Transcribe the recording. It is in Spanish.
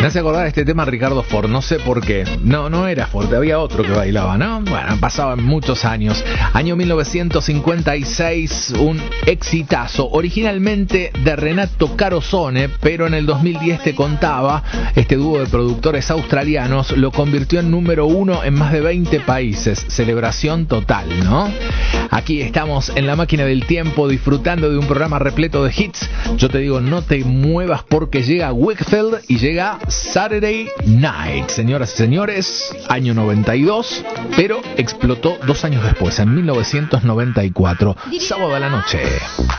Me hace acordar este tema Ricardo Ford, no sé por qué. No era Ford, había otro que bailaba, ¿no? Bueno, pasaban muchos años. Año 1956, un exitazo, originalmente de Renato Carosone, pero en el 2010 te contaba, este dúo de productores australianos lo convirtió en número 1 en más de 20 países. Celebración total, ¿no? Aquí estamos en la máquina del tiempo disfrutando de un programa repleto de hits. Yo te digo, no te muevas porque llega Wakefield y llega Saturday Night. Señoras y señores, año 92, pero explotó 2 años después, en 1994, sábado a la noche.